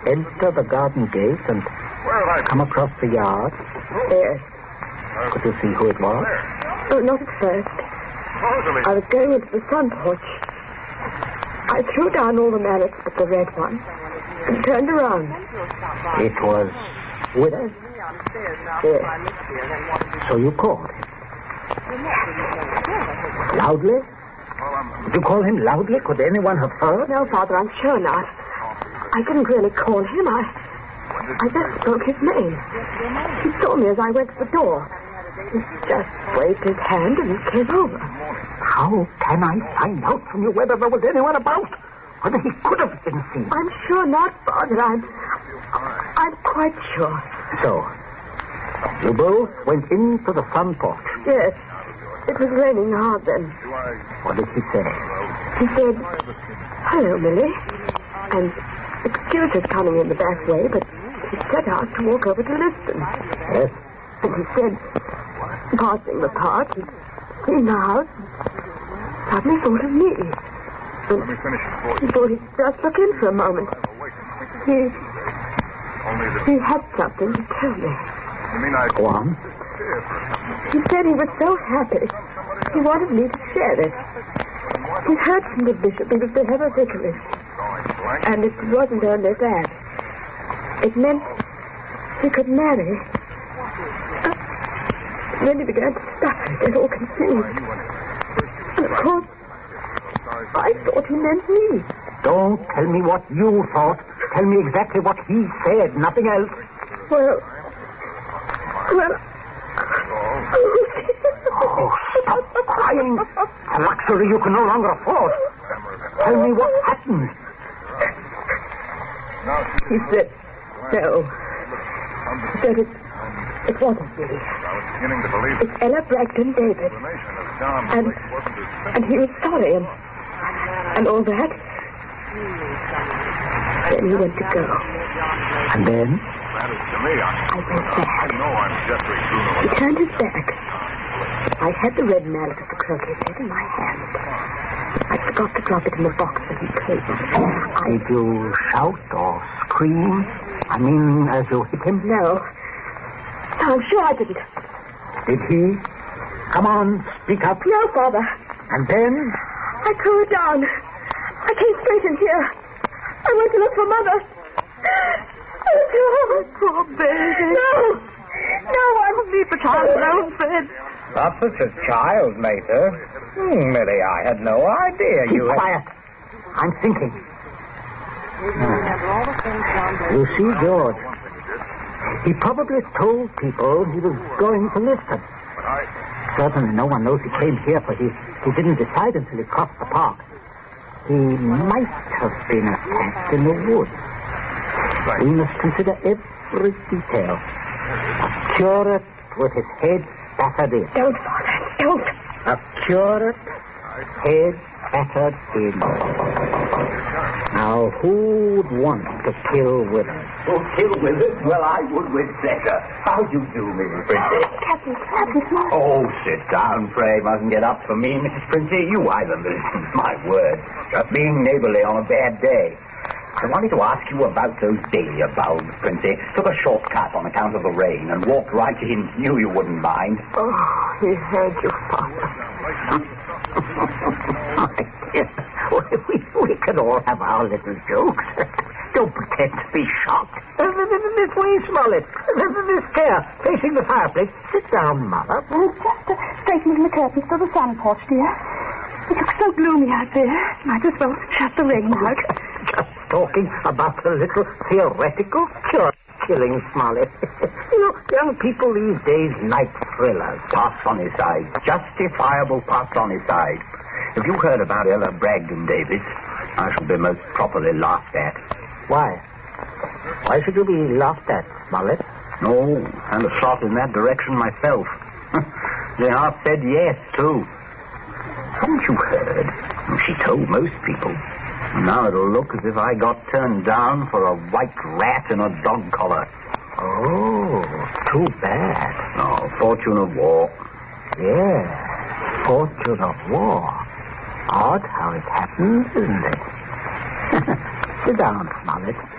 enter the garden gate and come across the yard? Yes. Could you see who it was? Oh, not at first. I was going into the sun porch. I threw down all the mallets but the red one and turned around. It was Withers? Yes. So you called him? Loudly? Did you call him loudly? Could anyone have heard? No, Father, I'm sure not. I didn't really call him. I just spoke his name. He saw me as I went to the door. He just waved his hand and came over. How can I find out from you whether there was anyone about? Whether he could have been seen? I'm sure not, Father. I'm quite sure. So, you both went into the front porch? Yes. It was raining hard then. What did he say? He said, "Hello, Millie." And excuse his coming in the back way, but he set out to walk over to Liston. Yes? And he said, passing the park, he'd seen the house, suddenly thought of me. And he thought he'd just look in for a moment. He had something to tell me. Go on. He said he was so happy. He wanted me to share it. He heard from the bishop he was to have a vicarage. And it wasn't only that. It meant he could marry. Then he began to stutter, get all confused. And of course, I thought he meant me. Don't tell me what you thought. Tell me exactly what he said, nothing else. Well... Oh, stop crying. A luxury you can no longer afford. Tell me what happened. He said, no. He said it wasn't me. It's Ella Bragdon David. And he was sorry and all that. Then he went to go. And then? I went back. He turned his back. I had the red mallet of the croquet set in my hand. I forgot to drop it in the box that he placed. Did you shout or scream? I mean, as you hit him? No, I'm sure I didn't. Did he? Come on, speak up. No, Father. And then? I threw it down. I came straight in here. I went to look for Mother. Oh, poor baby. No, I will leave the child alone, Fred. Not such a child, Mater. Millie, I had no idea Keep you... quiet. I'm thinking. You see, George, he probably told people he was going to Liston. Certainly no one knows he came here, for he didn't decide until he crossed the park. He might have been attacked in the woods. We must consider every detail. A curate with his head battered in. Don't, Father, don't. A curate, head battered in. Now, who would want to kill Withers? Oh, kill Withers? Well, I would with pleasure. How do you do, Mrs. Princey? Captain Smart. Oh, sit down, pray. Mustn't get up for me, Mrs. Princey. You either, my word. Just being neighborly on a bad day. I wanted to ask you about those dahlia bulbs, Princey. Took a shortcut on account of the rain and walked right in. Knew you wouldn't mind. Oh, he heard you, Father. We can all have our little jokes. Don't pretend to be shocked. This way, Smollett. This chair, facing the fireplace. Sit down, Mother. Just straightening the curtains for the sun porch, dear. It looks so gloomy out there. Might as well shut the rain out. Just talking about a little theoretical cure. Killing Smollett. Young people these days like thrillers. Pass on his side. Justifiable pass on his side. If you heard about Ella Bragdon, David, I shall be most properly laughed at. Why? Why should you be laughed at, Smollett? No, and a shot in that direction myself. They half said yes, too. Haven't you heard? She told most people. Now it'll look as if I got turned down for a white rat in a dog collar. Oh, too bad. Oh, fortune of war. Yes, fortune of war. Odd how it happens, isn't it? Sit down, Smollett.